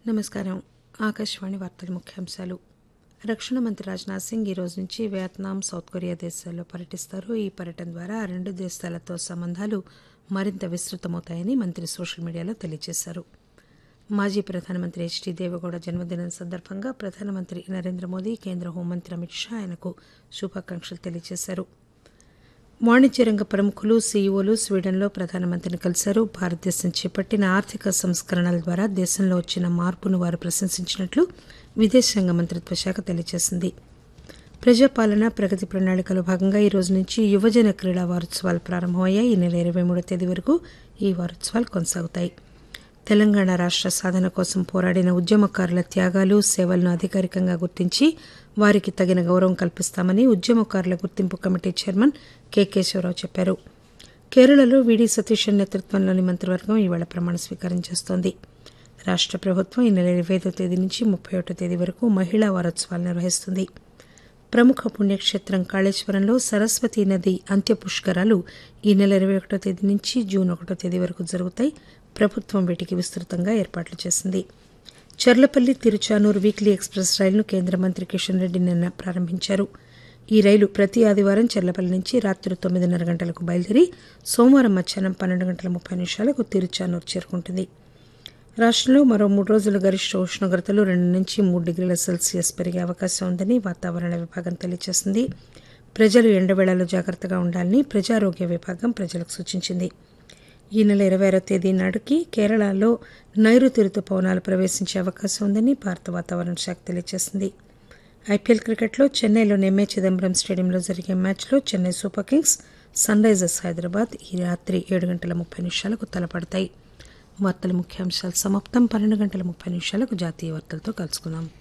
నమస్కారం. ఆకాశవాణి వార్తల ముఖ్యాంశాలు. రక్షణ మంత్రి రాజ్నాథ్ సింగ్ ఈ రోజు నుంచి వియత్నాం, సౌత్ కొరియా దేశాల్లో పర్యటిస్తారు. ఈ పర్యటన ద్వారా ఆ రెండు దేశాలతో సంబంధాలు మరింత విస్తృతమవుతాయని మంత్రి సోషల్ మీడియాలో తెలియజేశారు. మాజీ ప్రధానమంత్రి హెచ్డీ దేవెగౌడ జన్మదినం సందర్భంగా ప్రధానమంత్రి నరేంద్ర మోదీ, కేంద్ర హోంమంత్రి అమిత్ షా ఆయనకు శుభాకాంక్షలు తెలియజేశారు. వాణిజ్య రంగ ప్రముఖులు, సీఈఓలు స్వీడన్లో ప్రధానమంత్రిని కలిశారు. భారతదేశం చేపట్టిన ఆర్థిక సంస్కరణల ద్వారా దేశంలో వచ్చిన మార్పును వారు ప్రశంసించినట్లు విదేశాంగ మంత్రిత్వ శాఖ తెలియజేసింది. ప్రజాపాలన ప్రగతి ప్రణాళికలో భాగంగా ఈ రోజు నుంచి యువజన క్రీడా వారోత్సవాలు ప్రారంభమయ్యాయి. ఈ నెల 23వ తేదీ వరకు ఈ వారోత్సవాలు కొనసాగుతాయి. తెలంగాణ రాష్ట్ర సాధన కోసం పోరాడిన ఉద్యమకారుల త్యాగాలు, సేవలను అధికారికంగా గుర్తించి వారికి తగిన గౌరవం కల్పిస్తామని ఉద్యమకారుల గుర్తింపు కమిటీ చైర్మన్ కె కేశవరావు చెప్పారు. కేరళలో వీడీ సతీశన్ నేతృత్వంలోని మంత్రివర్గం ఈవేళ ప్రమాణ స్వీకారం చేస్తోంది. రాష్ట్ర ప్రభుత్వం ఈ నెల 25వ తేదీ నుంచి 31వ తేదీ వరకు మహిళా వారోత్సవాలు నిర్వహిస్తుంది. ప్రముఖ పుణ్యక్షేత్రం కాళేశ్వరంలో సరస్వతీ నది అంత్య పుష్కరాలు ఈ నెల 21వ తేదీ నుంచి జూన్ 1వ తేదీ వరకు జరుగుతాయి. ప్రభుత్వం వీటికి విస్తృతంగా ఏర్పాట్లు చేసింది. చర్లపల్లి తిరుచానూరు వీక్లీ ఎక్స్ప్రెస్ రైలును కేంద్ర మంత్రి కిషన్ రెడ్డి నిన్న ప్రారంభించారు. ఈ రైలు ప్రతి ఆదివారం చర్లపల్లి నుంచి రాత్రి 9:30 గంటలకు బయలుదేరి సోమవారం మధ్యాహ్నం 12:30 తిరుచానూరు చేరుకుంటుంది. రాష్టంలో మరో 3 రోజులు గరిష్ట ఉష్ణోగ్రతలు 2 నుంచి 3 డిగ్రీల సెల్సియస్ పెరిగే అవకాశం ఉందని వాతావరణ విభాగం తెలియజేసింది. ప్రజలు ఎండవేళలో జాగ్రత్తగా ఉండాలని ప్రజారోగ్య విభాగం ప్రజలకు సూచించింది. ఈ నెల 26వ తేదీ నాటికి కేరళలో నైరుతి రుతుపవనాలు ప్రవేశించే అవకాశం ఉందని భారత వాతావరణ శాఖ తెలియజేసింది. ఐపీఎల్ క్రికెట్లో చెన్నైలోని ఎంఏ చిదంబరం స్టేడియంలో జరిగే మ్యాచ్లో Chennai super Kings, sun Risers Hyderabad ఈ రాత్రి 7:30 తలపడతాయి. వార్తల ముఖ్యాంశాలు సమాప్తం. 12:30 జాతీయ వార్తలతో కలుసుకుందాం.